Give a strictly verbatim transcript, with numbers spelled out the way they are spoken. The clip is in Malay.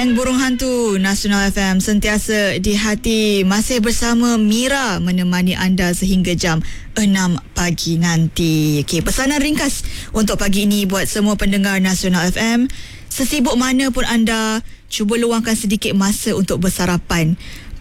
Geng Burung Hantu Nasional F M sentiasa di hati, masih bersama Mira menemani anda sehingga jam enam pagi nanti. Okey, pesanan ringkas untuk pagi ini buat semua pendengar Nasional F M. Sesibuk mana pun anda, cuba luangkan sedikit masa untuk bersarapan.